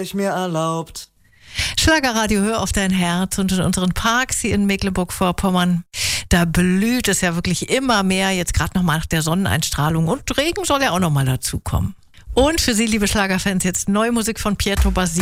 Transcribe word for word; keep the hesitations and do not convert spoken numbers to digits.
ich mir erlaubt. Schlagerradio, hör auf dein Herz. Und in unseren Parks hier in Mecklenburg-Vorpommern, da blüht es ja wirklich immer mehr, jetzt gerade nochmal nach der Sonneneinstrahlung. Und Regen soll ja auch nochmal dazukommen. Und für Sie, liebe Schlagerfans, jetzt neue Musik von Pietro Basile.